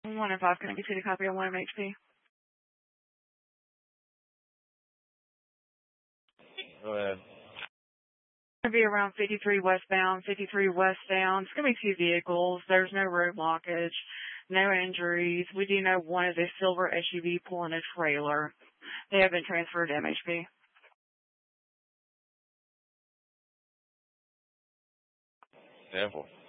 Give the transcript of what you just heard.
105, can I get you to copy on 1 MHP? Go ahead. It's going to be around 53 westbound, 53 westbound. It's going to be 2 vehicles. There's no road blockage, no injuries. We do know one is a silver SUV pulling a trailer. They have been transferred to MHP. Careful.